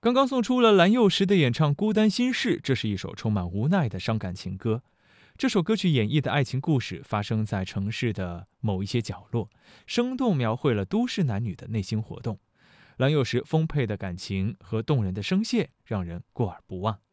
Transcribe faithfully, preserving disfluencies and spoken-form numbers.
刚刚送出了蓝又时的演唱《孤单心事》，这是一首充满无奈的伤感情歌。这首歌曲演绎的爱情故事发生在城市的某一些角落，生动描绘了都市男女的内心活动。蓝又时丰沛的感情和动人的声线让人过耳不忘。